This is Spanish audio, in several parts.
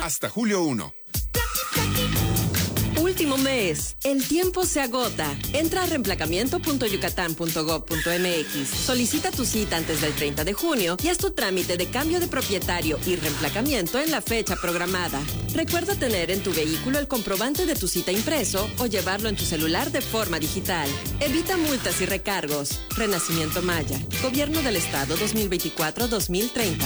Hasta julio 1. Último mes. El tiempo se agota. Entra a reemplacamiento.yucatán.gov.mx. Solicita tu cita antes del 30 de junio y haz tu trámite de cambio de propietario y reemplacamiento en la fecha programada. Recuerda tener en tu vehículo el comprobante de tu cita impreso o llevarlo en tu celular de forma digital. Evita multas y recargos. Renacimiento Maya. Gobierno del Estado 2024-2030.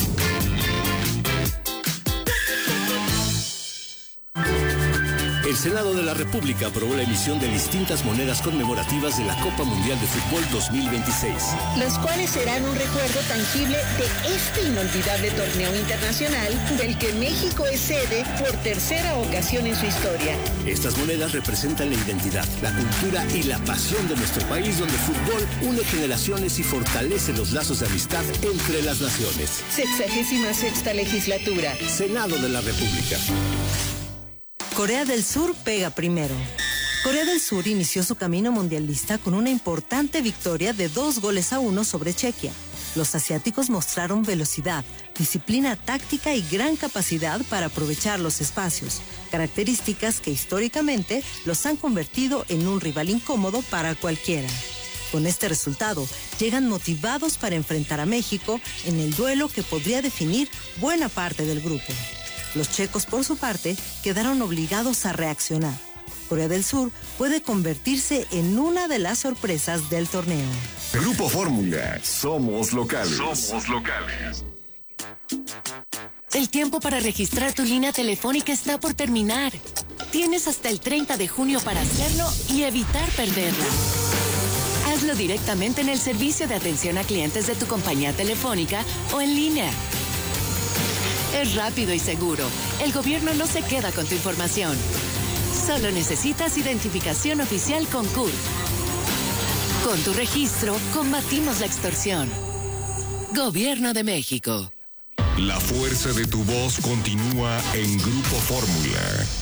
El Senado de la República aprobó la emisión de distintas monedas conmemorativas de la Copa Mundial de Fútbol 2026. Las cuales serán un recuerdo tangible de este inolvidable torneo internacional del que México es sede por tercera ocasión en su historia. Estas monedas representan la identidad, la cultura y la pasión de nuestro país, donde el fútbol une generaciones y fortalece los lazos de amistad entre las naciones. 66ª legislatura. Senado de la República. Corea del Sur pega primero. Corea del Sur inició su camino mundialista con una importante victoria de 2-1 sobre Chequia. Los asiáticos mostraron velocidad, disciplina táctica y gran capacidad para aprovechar los espacios, características que históricamente los han convertido en un rival incómodo para cualquiera. Con este resultado, llegan motivados para enfrentar a México en el duelo que podría definir buena parte del grupo. Los checos, por su parte, quedaron obligados a reaccionar. Corea del Sur puede convertirse en una de las sorpresas del torneo. Grupo Fórmula, somos locales. Somos locales. El tiempo para registrar tu línea telefónica está por terminar. Tienes hasta el 30 de junio para hacerlo y evitar perderla. Hazlo directamente en el servicio de atención a clientes de tu compañía telefónica o en línea. Es rápido y seguro. El gobierno no se queda con tu información. Solo necesitas identificación oficial con CURP. Con tu registro, combatimos la extorsión. Gobierno de México. La fuerza de tu voz continúa en Grupo Fórmula.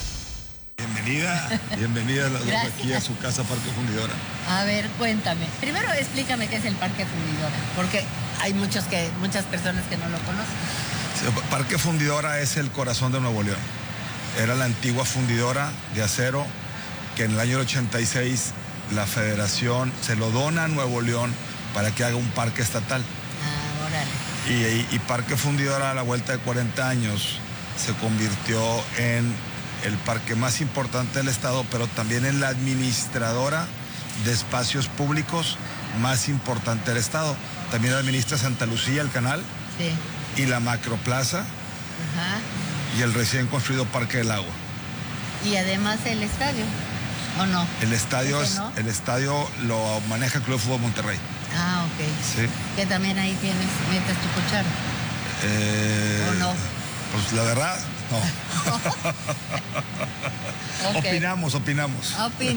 Bienvenida las dos aquí a su casa Parque Fundidora. A ver, cuéntame. Primero explícame qué es el Parque Fundidora, porque hay muchas personas que no lo conocen. Parque Fundidora es el corazón de Nuevo León. Era la antigua fundidora de acero que en el año 86 la federación se lo dona a Nuevo León para que haga un parque estatal. Ah, órale. Y Parque Fundidora a la vuelta de 40 años se convirtió en el parque más importante del estado, pero también en la administradora de espacios públicos más importante del estado. También administra Santa Lucía, el canal. Sí. Y la Macroplaza. Ajá. Y el recién construido Parque del Agua. Y además el estadio, ¿o no? El estadio lo maneja el Club de Fútbol Monterrey. Ah, ok. Sí. Que también ahí metes tu cuchara. ¿O no? Pues la verdad, no. Okay. Opinamos. Opinamos.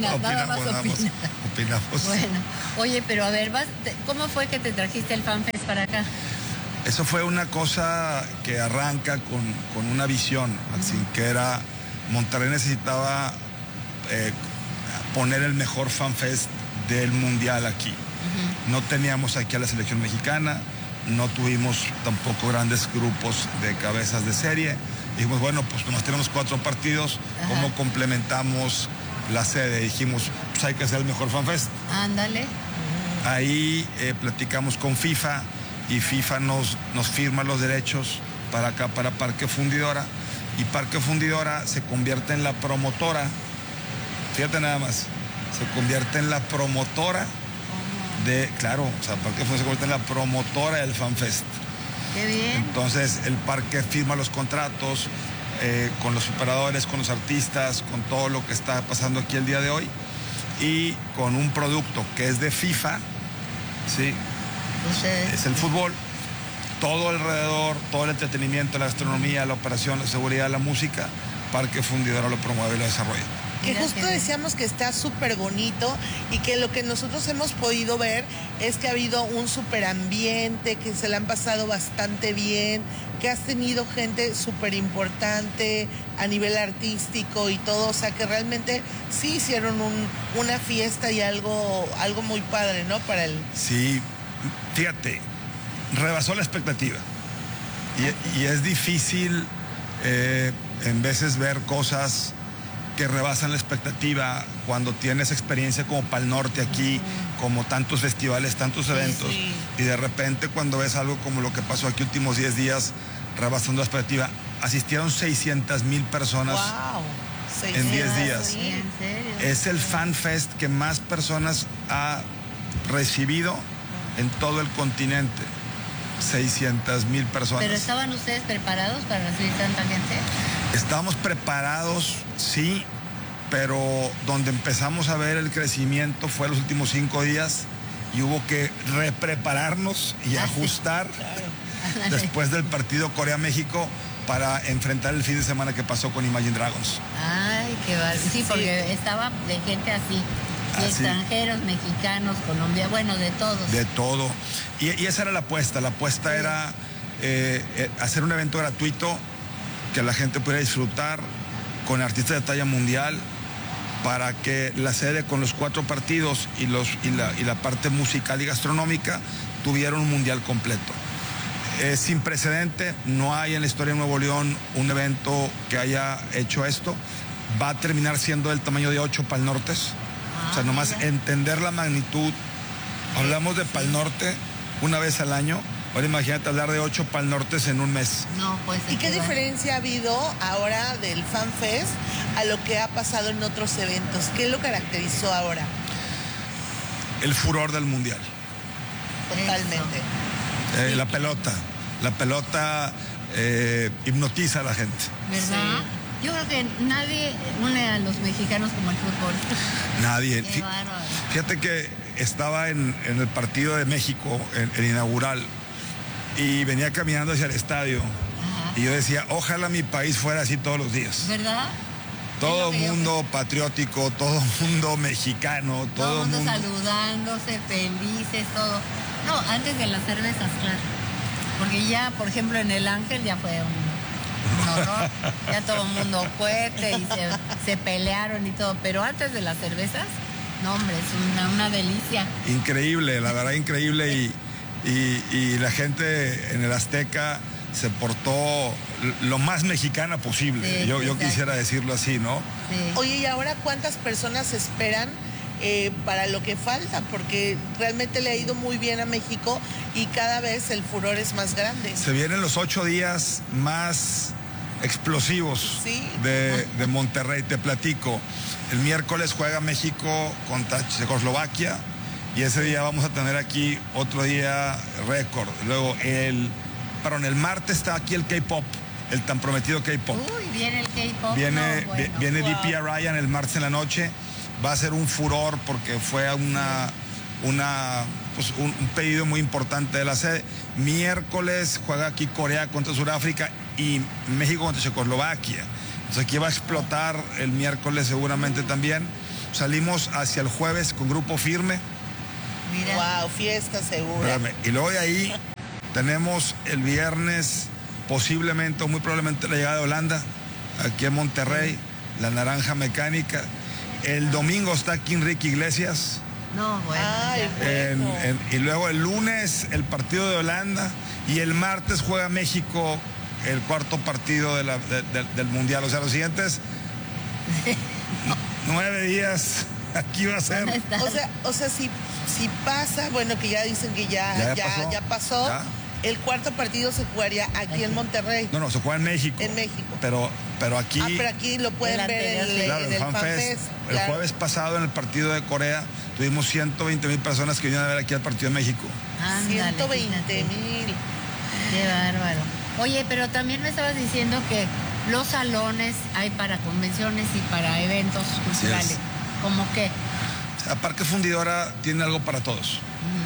Bueno, oye, pero a ver, ¿cómo fue que te trajiste el FanFest para acá? Eso fue una cosa que arranca con una visión, así que era, Monterrey necesitaba poner el mejor FanFest del mundial aquí. No teníamos aquí a la selección mexicana, no tuvimos tampoco grandes grupos de cabezas de serie. Dijimos, bueno, pues nomás tenemos 4 partidos, ¿cómo complementamos la sede? Dijimos, pues hay que hacer el mejor FanFest. Ándale. Ahí platicamos con FIFA y FIFA nos firma los derechos para acá, para Parque Fundidora, y Parque Fundidora se convierte en la promotora, fíjate nada más, se convierte en la promotora Parque Fundidora se convierte en la promotora del FanFest. Qué bien. Entonces el parque firma los contratos con los operadores, con los artistas, con todo lo que está pasando aquí el día de hoy, y con un producto que es de FIFA, ¿sí? Es el fútbol, todo alrededor, todo el entretenimiento, la gastronomía, la operación, la seguridad, la música, Parque Fundidora lo promueve y lo desarrolla. Que justo decíamos que está súper bonito y que lo que nosotros hemos podido ver es que ha habido un súper ambiente, que se le han pasado bastante bien, que has tenido gente súper importante a nivel artístico y todo, o sea que realmente sí hicieron una fiesta y algo muy padre, ¿no? Para el... Sí, fíjate, rebasó la expectativa y es difícil en veces ver cosas que rebasan la expectativa cuando tienes experiencia como Pal Norte aquí, como tantos festivales, tantos eventos, y de repente cuando ves algo como lo que pasó aquí últimos 10 días, rebasando la expectativa, asistieron 600,000 personas en 10 días. Sí, ¿en serio? Es el fan fest que más personas ha recibido en todo el continente. 600,000 personas. ¿Pero estaban ustedes preparados para recibir tanta gente? Estábamos preparados, sí, pero donde empezamos a ver el crecimiento fue los últimos 5 días y hubo que reprepararnos y ajustar después del partido Corea-México para enfrentar el fin de semana que pasó con Imagine Dragons. Ay, qué vale. Sí, porque estaba de gente así. Y extranjeros, mexicanos, colombianos, bueno, de todos. De todo. Y esa era la apuesta. La apuesta era hacer un evento gratuito que la gente pudiera disfrutar con artistas de talla mundial para que la sede con los 4 partidos y la parte musical y gastronómica tuviera un mundial completo. Es sin precedente, no hay en la historia de Nuevo León un evento que haya hecho esto. Va a terminar siendo del tamaño de 8 Pal Nortes. O sea, nomás entender la magnitud. Hablamos de Pal Norte una vez al año. Ahora imagínate hablar de 8 Pal Nortes en un mes. No, pues. ¿Y qué diferencia ha habido ahora del Fan Fest a lo que ha pasado en otros eventos? ¿Qué lo caracterizó ahora? El furor del mundial. Totalmente. La pelota hipnotiza a la gente. ¿Verdad? Sí. Yo creo que nadie une a los mexicanos como el fútbol. Nadie. Qué bárbaro. Fíjate que estaba en el partido de México, en el inaugural, y venía caminando hacia el estadio. Ajá. Y yo decía, ojalá mi país fuera así todos los días. ¿Verdad? Todo mundo patriótico, todo mundo mexicano, todo mundo saludándose, felices, todo. No, antes de las cervezas, claro. Porque ya, por ejemplo, en el Ángel ya fue un horror. Ya todo el mundo fuerte y se pelearon y todo. Pero antes de las cervezas, no, hombre, es una delicia. Increíble, la verdad, increíble. Y la gente en el Azteca se portó lo más mexicana posible. Sí, yo quisiera decirlo así, ¿no? Sí. Oye, ¿y ahora cuántas personas esperan para lo que falta? Porque realmente le ha ido muy bien a México y cada vez el furor es más grande. Se vienen los 8 días más explosivos de Monterrey. Te platico. El miércoles juega México contra Checoslovaquia y ese día vamos a tener aquí otro día récord. Luego el martes está aquí el K-pop, el tan prometido K-pop. Uy, viene el K-pop. Viene DP Ryan el martes en la noche. Va a ser un furor porque fue un pedido muy importante de la sede. Miércoles juega aquí Corea contra Sudáfrica y México contra Checoslovaquia. Entonces aquí va a explotar el miércoles seguramente también. Salimos hacia el jueves con Grupo Firme. Mira. Wow, fiesta segura. Espérame. Y luego de ahí tenemos el viernes posiblemente o muy probablemente la llegada de Holanda aquí en Monterrey, la Naranja Mecánica. El domingo está aquí Enrique Iglesias. No, bueno. Ay, y luego el lunes el partido de Holanda y el martes juega México el cuarto partido del Mundial. O sea, los siguientes 9 días aquí va a ser. O sea, si pasa, bueno, que ya dicen que ya pasó. ¿Ya? El cuarto partido se jugaría aquí en Monterrey. No, se juega en México. En México. Pero aquí... pero aquí lo pueden ver en el Fan Fest. El jueves pasado en el partido de Corea tuvimos 120,000 personas que vinieron a ver aquí al partido de México. 120,000. Qué bárbaro. Oye, pero también me estabas diciendo que los salones hay para convenciones y para eventos culturales. ¿Cómo qué? La Parque Fundidora tiene algo para todos.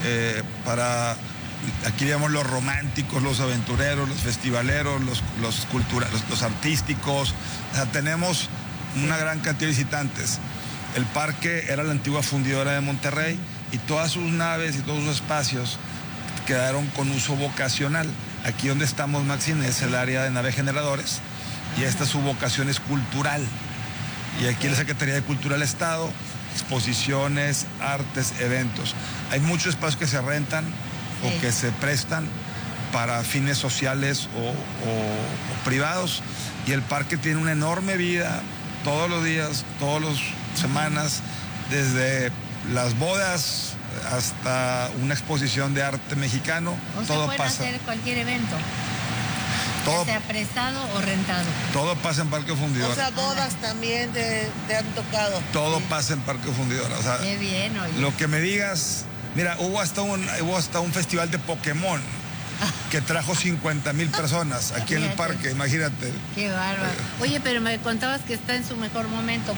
Aquí digamos los románticos, los aventureros, los festivaleros, los artísticos. O sea, tenemos una gran cantidad de visitantes. El parque era la antigua fundidora de Monterrey y todas sus naves y todos sus espacios quedaron con uso vocacional. Aquí donde estamos, Maxine, es el área de nave generadores y esta su vocación es cultural. Y aquí en la Secretaría de Cultura del Estado, exposiciones, artes, eventos. Hay muchos espacios que se rentan o que se prestan para fines sociales o privados. Y el parque tiene una enorme vida todos los días, todas las semanas, desde las bodas hasta una exposición de arte mexicano. O todo puede pasa. hacer cualquier evento. Todo, ya sea prestado o rentado. todo pasa en Parque Fundidora. O sea, bodas también te han tocado. Todo pasa en Parque Fundidora. O sea, Qué bien, oye. lo que me digas, mira, hubo hasta un festival de Pokémon que trajo 50,000 personas aquí en el parque, imagínate. Qué bárbaro. Oye, pero me contabas que está en su mejor momento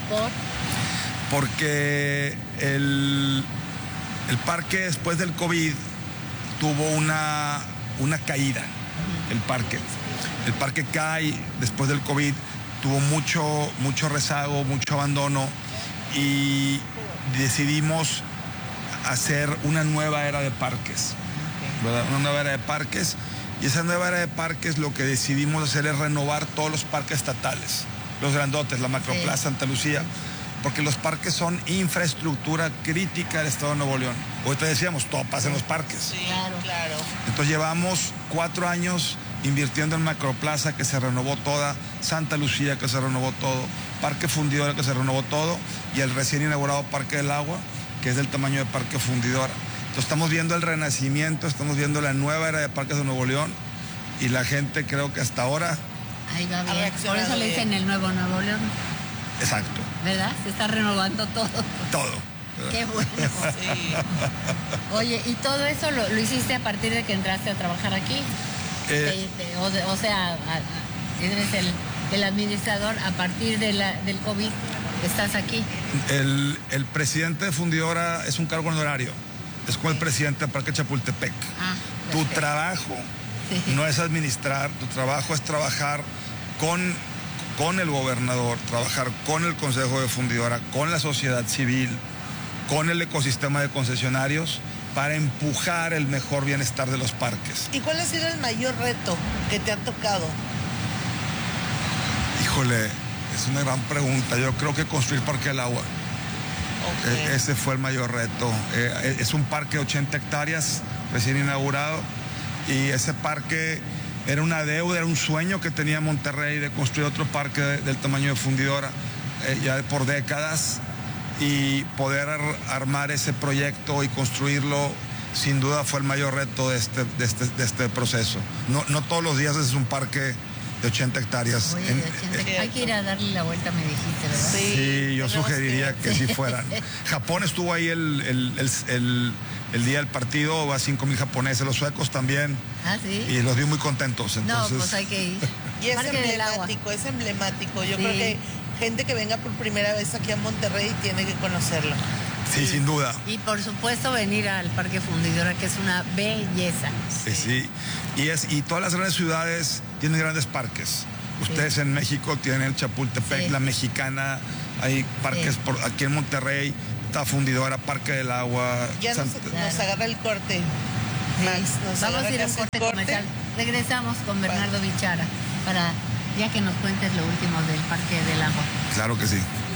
porque el parque después del COVID tuvo una caída. El parque cae después del COVID, tuvo mucho rezago, mucho abandono, y decidimos hacer una nueva era de parques, ¿verdad? Una nueva era de parques, y esa nueva era de parques lo que decidimos hacer es renovar todos los parques estatales, los grandotes, la Macroplaza Santa Lucía, porque los parques son infraestructura crítica del Estado de Nuevo León. Ahorita decíamos, todo pasa en los parques. Sí, claro. Entonces llevamos 4 años invirtiendo en Macroplaza, que se renovó toda, Santa Lucía, que se renovó todo, Parque Fundidora, que se renovó todo, y el recién inaugurado Parque del Agua, que es del tamaño de Parque Fundidora. Entonces estamos viendo el renacimiento, estamos viendo la nueva era de parques de Nuevo León, y la gente, creo que hasta ahora... Ahí va bien. Por eso le dicen el nuevo Nuevo León. Exacto. ¿Verdad? Se está renovando todo. Todo. Qué bueno. Sí. Oye, ¿y todo eso lo hiciste a partir de que entraste a trabajar aquí? O sea, eres el administrador a partir del COVID. ¿Estás aquí? El presidente de Fundidora es un cargo honorario. Es como el presidente del Parque Chapultepec. Tu trabajo no es administrar, tu trabajo es trabajar con el gobernador, trabajar con el Consejo de Fundidora, con la sociedad civil, con el ecosistema de concesionarios, para empujar el mejor bienestar de los parques. ¿Y cuál ha sido el mayor reto que te ha tocado? Híjole, es una gran pregunta. Yo creo que construir Parque del Agua. Okay. Ese fue el mayor reto. Es un parque de 80 hectáreas, recién inaugurado, y ese parque era una deuda, era un sueño que tenía Monterrey de construir otro parque del tamaño de Fundidora, ya por décadas, y poder armar ese proyecto y construirlo, sin duda fue el mayor reto de este proceso. No todos los días es un parque de 80 hectáreas. Oye, hay que ir a darle la vuelta, me dijiste, ¿verdad? Sí, yo sugeriría que sí fueran. Japón estuvo ahí el día del partido, a 5,000 japoneses, los suecos también. Ah, sí. Y los vi muy contentos. Entonces... No, pues hay que ir. Y es emblemático. Yo creo que gente que venga por primera vez aquí a Monterrey tiene que conocerlo. Sí, sin duda. Y por supuesto venir al Parque Fundidora, que es una belleza. Sí. Y todas las grandes ciudades tienen grandes parques. Ustedes en México tienen el Chapultepec, la Mexicana, hay parques aquí en Monterrey, está Fundidora, Parque del Agua. Ya nos agarra el corte. Max, vamos a ir a un corte comercial. Regresamos con Bernardo Bichara para ya que nos cuentes lo último del Parque del Agua. Claro que sí.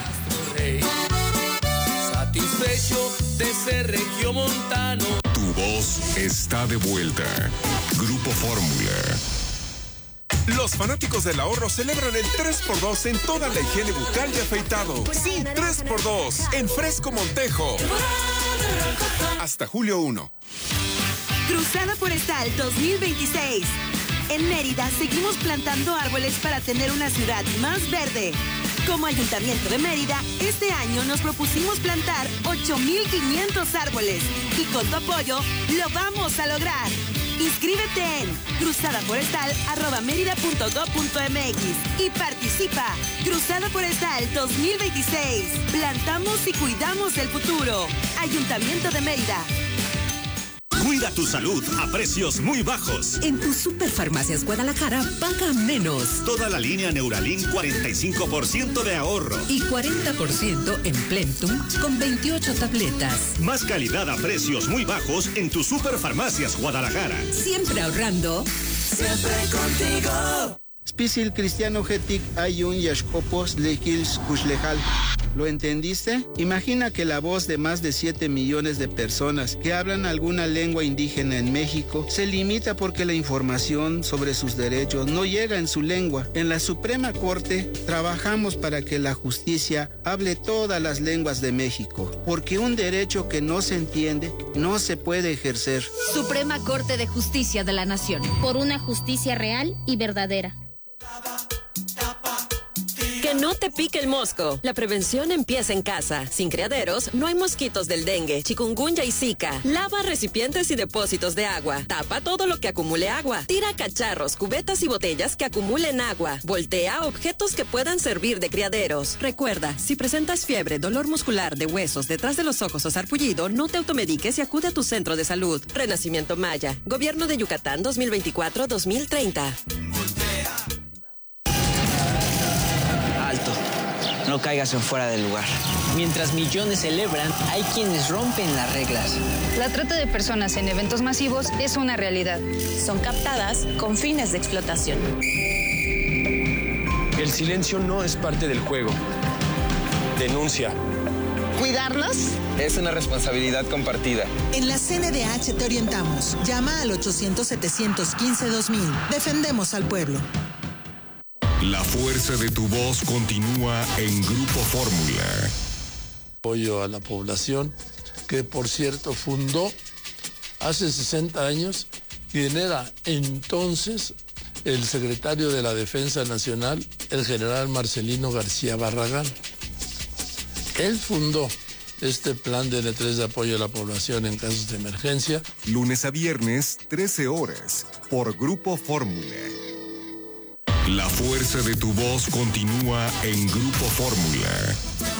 Satisfecho de ser regiomontano. Tu voz está de vuelta. Grupo Fórmula. Los fanáticos del ahorro celebran el 3x2 en toda la higiene bucal y afeitado. Sí, 3x2 en Fresco Montejo. Hasta julio 1. Cruzada Forestal 2026. En Mérida seguimos plantando árboles para tener una ciudad más verde. Como Ayuntamiento de Mérida, este año nos propusimos plantar 8,500 árboles y con tu apoyo lo vamos a lograr. Inscríbete en cruzadaforestal@merida.gov.mx y participa. Cruzada Forestal 2026. Plantamos y cuidamos el futuro. Ayuntamiento de Mérida. Cuida tu salud a precios muy bajos. En tus Superfarmacias Guadalajara paga menos. Toda la línea Neuralin 45% de ahorro. Y 40% en Plentum con 28 tabletas. Más calidad a precios muy bajos en tus Superfarmacias Guadalajara. Siempre ahorrando. Siempre contigo. Pisil cristiano getic ayun yashkopos lekils kushlejal. ¿Lo entendiste? Imagina que la voz de más de 7 millones de personas que hablan alguna lengua indígena en México se limita porque la información sobre sus derechos no llega en su lengua. En la Suprema Corte trabajamos para que la justicia hable todas las lenguas de México, porque un derecho que no se entiende no se puede ejercer. Suprema Corte de Justicia de la Nación. Por una justicia real y verdadera. Que no te pique el mosco. La prevención empieza en casa. Sin criaderos, no hay mosquitos del dengue, chikungunya y zika. Lava recipientes y depósitos de agua. Tapa todo lo que acumule agua. Tira cacharros, cubetas y botellas que acumulen agua. Voltea objetos que puedan servir de criaderos. Recuerda, si presentas fiebre, dolor muscular de huesos detrás de los ojos o sarpullido, no te automediques y acude a tu centro de salud. Renacimiento Maya. Gobierno de Yucatán 2024-2030. Alto, no caigas en fuera del lugar. Mientras millones celebran, hay quienes rompen las reglas. La trata de personas en eventos masivos es una realidad. Son captadas con fines de explotación. El silencio no es parte del juego. Denuncia. ¿Cuidarnos? Es una responsabilidad compartida. En la CNDH te orientamos. Llama al 800-715-2000. Defendemos al pueblo. La fuerza de tu voz continúa en Grupo Fórmula. Apoyo a la población, que por cierto fundó hace 60 años quien era entonces el secretario de la Defensa Nacional, el general Marcelino García Barragán. Él fundó este plan de N3 de apoyo a la población en casos de emergencia. Lunes a viernes, 13 horas, por Grupo Fórmula. La fuerza de tu voz continúa en Grupo Fórmula.